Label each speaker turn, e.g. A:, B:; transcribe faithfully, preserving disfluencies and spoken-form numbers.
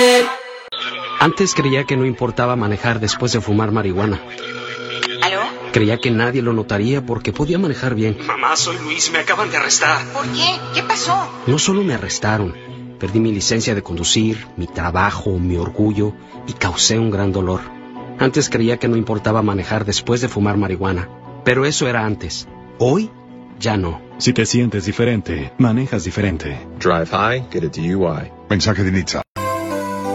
A: Antes creía que no importaba manejar después de fumar marihuana.
B: ¿Aló?
A: Creía que nadie lo notaría porque podía manejar bien.
C: Mamá, soy Luis, me acaban de arrestar.
B: ¿Por qué? ¿Qué pasó?
A: No solo me arrestaron, perdí mi licencia de conducir, mi trabajo, mi orgullo y causé un gran dolor. Antes creía que no importaba manejar después de fumar marihuana, pero eso era antes. Hoy, ya no.
D: Si te sientes diferente, manejas diferente.
E: Drive high, get a D U I.
F: Mensaje de Nizza.